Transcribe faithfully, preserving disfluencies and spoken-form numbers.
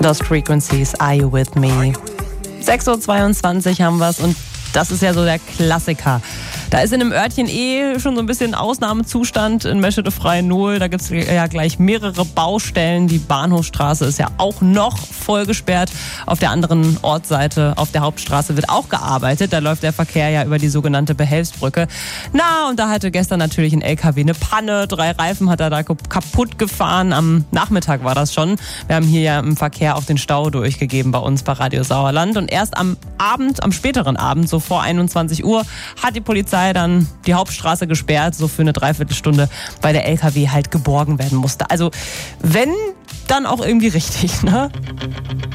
Lost Frequencies, Are You With Me? sechs Uhr zweiundzwanzig haben wir es und das ist ja so der Klassiker. Da ist in einem Örtchen eh schon so ein bisschen Ausnahmezustand in Meschede-Frei-Nuhl. Da gibt es ja gleich mehrere Baustellen. Die Bahnhofstraße ist ja auch noch voll gesperrt. Auf der anderen Ortsseite, auf der Hauptstraße, wird auch gearbeitet. Da läuft der Verkehr ja über die sogenannte Behelfsbrücke. Na, und da hatte gestern natürlich ein L K W eine Panne. Drei Reifen hat er da kaputt gefahren. Am Nachmittag war das schon. Wir haben hier ja im Verkehr auch den Stau durchgegeben bei uns bei Radio Sauerland. Und erst am Abend, am späteren Abend, so vor einundzwanzig Uhr, hat die Polizei dann die Hauptstraße gesperrt, so für eine Dreiviertelstunde, weil der L K W halt geborgen werden musste. Also wenn, dann auch irgendwie richtig, ne?